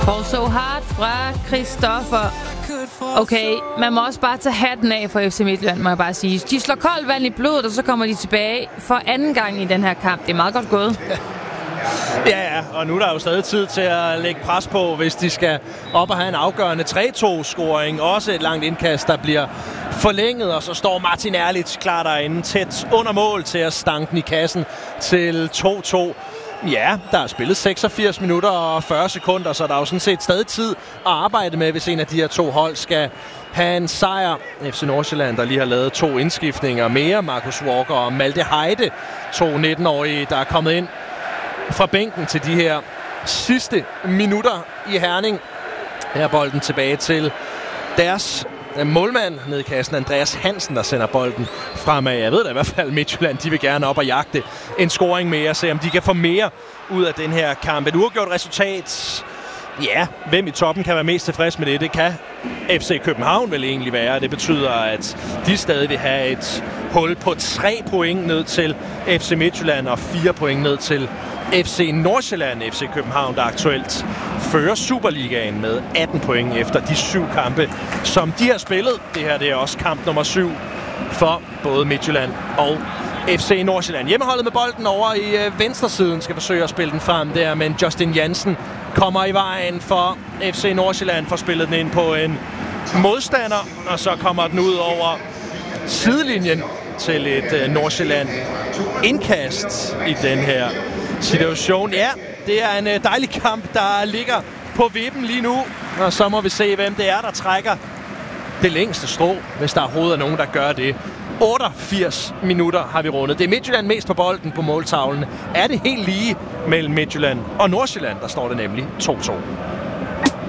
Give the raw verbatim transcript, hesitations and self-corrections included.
Fall So Hard fra Christoffer. Okay, man må også bare tage hatten af for F C Midtjylland, må jeg bare sige. De slår koldt vand i blodet, og så kommer de tilbage for anden gang i den her kamp. Det er meget godt gået. Ja, ja, og nu er der jo stadig tid til at lægge pres på, hvis de skal op og have en afgørende tre to-scoring. Også et langt indkast, der bliver forlænget, og så står Martin Erlich klar derinde tæt under mål til at stanke den i kassen til to to. Ja, der er spillet seksogfirs minutter og fyrre sekunder, så der er jo sådan set stadig tid at arbejde med, hvis en af de her to hold skal have en sejr. F C Nordsjælland, der lige har lavet to indskiftninger mere. Marcus Walker og Malte Heide, to nitten-årige, der er kommet ind fra bænken til de her sidste minutter i Herning. Her er bolden tilbage til deres målmand nede i kassen, Andreas Hansen, der sender bolden fremad. Jeg ved da i hvert fald, Midtjylland, de vil gerne op og jagte en scoring mere, se om de kan få mere ud af den her kamp. Et uafgjort resultat. Ja, hvem i toppen kan være mest tilfreds med det? Det kan F C København vel egentlig være. Det betyder, at de stadig vil have et hul på tre point ned til F C Midtjylland og fire point ned til F C Nordsjælland. F C København, der aktuelt fører Superligaen med atten point efter de syv kampe, som de har spillet. Det her det er også kamp nummer syv for både Midtjylland og F C Nordsjælland. Hjemmeholdet med bolden over i øh, venstresiden skal forsøge at spille den frem der, men Justin Jansen kommer i vejen for F C Nordsjælland, får spillet den ind på en modstander, og så kommer den ud over sidelinjen til et øh, Nordsjælland indkast i den her situation. Ja, det er en øh, dejlig kamp, der ligger på vippen lige nu, og så må vi se, hvem det er, der trækker det længste strå, hvis der overhovedet er nogen, der gør det. otteogfirs minutter har vi rundet. Det er Midtjylland mest på bolden på måltavlen. Er det helt lige mellem Midtjylland og Nordsjælland, der står det nemlig to to.